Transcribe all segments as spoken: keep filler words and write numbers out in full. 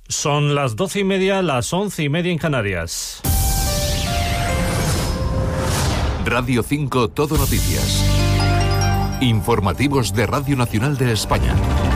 Son las doce y media, las once y media en Canarias. Radio cinco Todo Noticias. Informativos de Radio Nacional de España.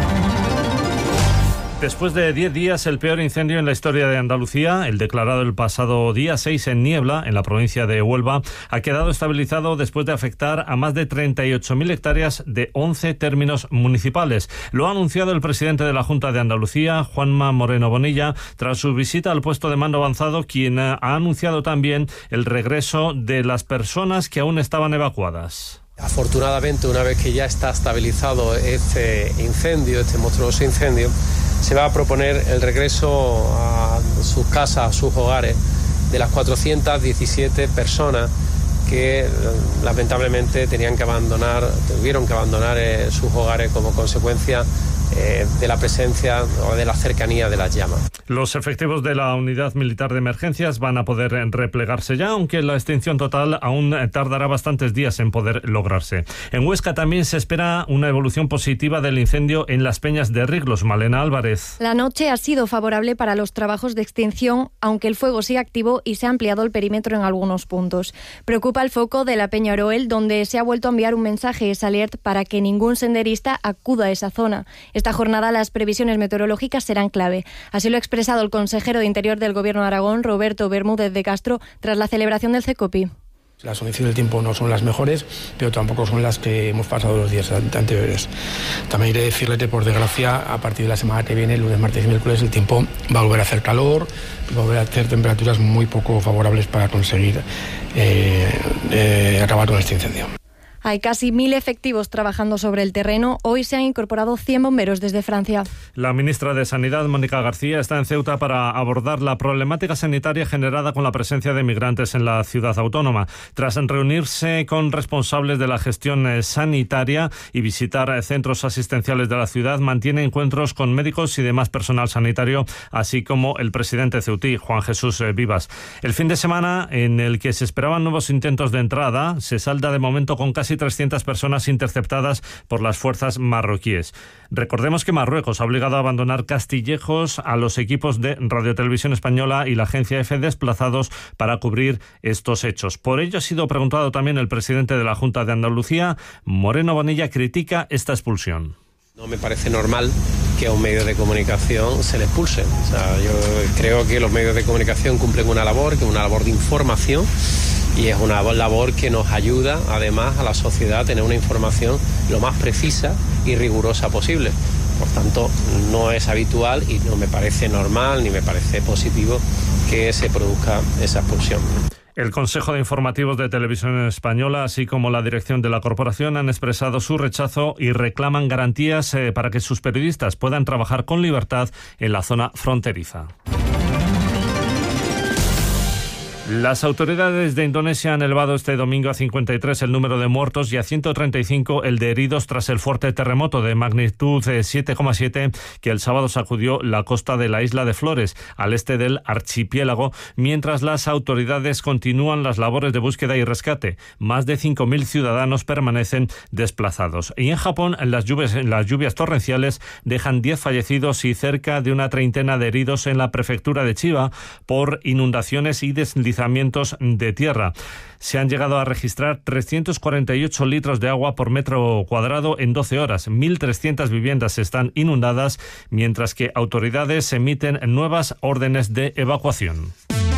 Después de diez días, el peor incendio en la historia de Andalucía, el declarado el pasado día seis en Niebla, en la provincia de Huelva, ha quedado estabilizado después de afectar a más de treinta y ocho mil hectáreas de once términos municipales. Lo ha anunciado el presidente de la Junta de Andalucía, Juanma Moreno Bonilla, tras su visita al puesto de mando avanzado, quien ha anunciado también el regreso de las personas que aún estaban evacuadas. Afortunadamente, una vez que ya está estabilizado este incendio, este monstruoso incendio, se va a proponer el regreso a sus casas, a sus hogares, de las cuatrocientas diecisiete personas que lamentablemente tenían que abandonar, tuvieron que abandonar eh, sus hogares como consecuencia eh, de la presencia o de la cercanía de las llamas. Los efectivos de la Unidad Militar de Emergencias van a poder replegarse ya, aunque la extinción total aún tardará bastantes días en poder lograrse. En Huesca también se espera una evolución positiva del incendio en las Peñas de Riglos. Malena Álvarez. La noche ha sido favorable para los trabajos de extinción, aunque el fuego sigue activo y se ha ampliado el perímetro en algunos puntos. Preocupa el foco de la Peña Oroel, donde se ha vuelto a enviar un mensaje S alert para que ningún senderista acuda a esa zona. Esta jornada las previsiones meteorológicas serán clave. Así lo ha expresado el consejero de Interior del Gobierno de Aragón, Roberto Bermúdez de Castro, tras la celebración del CECOPI. Las condiciones del tiempo no son las mejores, pero tampoco son las que hemos pasado los días anteriores. También iré a decirle que, por desgracia, a partir de la semana que viene, lunes, martes y miércoles, el tiempo va a volver a hacer calor, va a volver a hacer temperaturas muy poco favorables para conseguir eh, eh, acabar con este incendio. Hay casi mil efectivos trabajando sobre el terreno. Hoy se han incorporado cien bomberos desde Francia. La ministra de Sanidad, Mónica García, está en Ceuta para abordar la problemática sanitaria generada con la presencia de migrantes en la ciudad autónoma. Tras reunirse con responsables de la gestión sanitaria y visitar centros asistenciales de la ciudad, mantiene encuentros con médicos y demás personal sanitario, así como el presidente ceutí, Juan Jesús Vivas. El fin de semana, en el que se esperaban nuevos intentos de entrada, se salda de momento con casi trescientas personas interceptadas por las fuerzas marroquíes. Recordemos que Marruecos ha obligado a abandonar Castillejos a los equipos de Radio Televisión Española y la agencia EFE desplazados para cubrir estos hechos. Por ello ha sido preguntado también el presidente de la Junta de Andalucía. Moreno Bonilla critica esta expulsión. No me parece normal que a un medio de comunicación se le expulse. O sea, yo creo que los medios de comunicación cumplen una labor, que es una labor de información, y es una labor que nos ayuda además a la sociedad a tener una información lo más precisa y rigurosa posible. Por tanto, no es habitual y no me parece normal ni me parece positivo que se produzca esa expulsión. El Consejo de Informativos de Televisión Española, así como la dirección de la corporación, han expresado su rechazo y reclaman garantías eh, para que sus periodistas puedan trabajar con libertad en la zona fronteriza. Las autoridades de Indonesia han elevado este domingo a cincuenta y tres el número de muertos y a ciento treinta y cinco el de heridos tras el fuerte terremoto de magnitud siete coma siete que el sábado sacudió la costa de la isla de Flores, al este del archipiélago, mientras las autoridades continúan las labores de búsqueda y rescate. Más de cinco mil ciudadanos permanecen desplazados. Y en Japón, las lluvias, las lluvias torrenciales dejan diez fallecidos y cerca de una treintena de heridos en la prefectura de Chiba por inundaciones y deslizamientos de tierra. Se han llegado a registrar trescientos cuarenta y ocho litros de agua por metro cuadrado en doce horas. mil trescientas viviendas están inundadas, mientras que autoridades emiten nuevas órdenes de evacuación.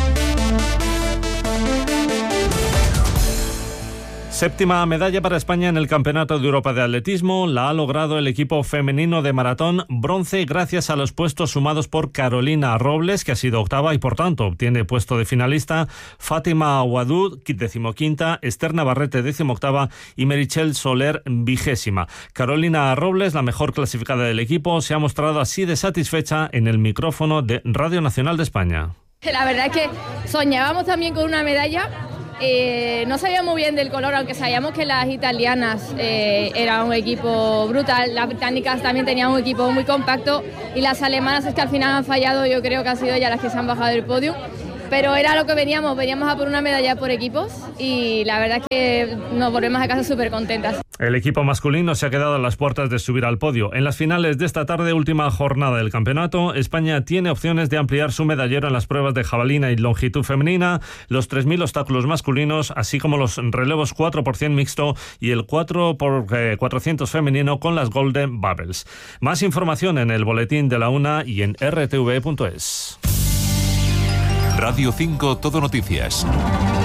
Séptima medalla para España en el Campeonato de Europa de Atletismo. La ha logrado el equipo femenino de maratón, bronce, gracias a los puestos sumados por Carolina Robles, que ha sido octava y por tanto obtiene puesto de finalista, Fátima Ouadud, decimoquinta, Esther Navarrete, decimoctava y Merichel Soler, vigésima. Carolina Robles, la mejor clasificada del equipo, se ha mostrado así de satisfecha en el micrófono de Radio Nacional de España. La verdad es que soñábamos también con una medalla. Eh, no sabíamos muy bien del color, aunque sabíamos que las italianas eh, eran un equipo brutal, las británicas también tenían un equipo muy compacto y las alemanas es que al final han fallado, yo creo que han sido ellas las que se han bajado del podio, pero era lo que veníamos, veníamos a por una medalla por equipos y la verdad es que nos volvemos a casa súper contentas. El equipo masculino se ha quedado a las puertas de subir al podio. En las finales de esta tarde, última jornada del campeonato, España tiene opciones de ampliar su medallero en las pruebas de jabalina y longitud femenina, los tres mil obstáculos masculinos, así como los relevos cuatro por cien mixto y el cuatro por cuatrocientos femenino con las Golden Bubbles. Más información en el boletín de la una y en r t v punto es. Radio cinco Todo Noticias.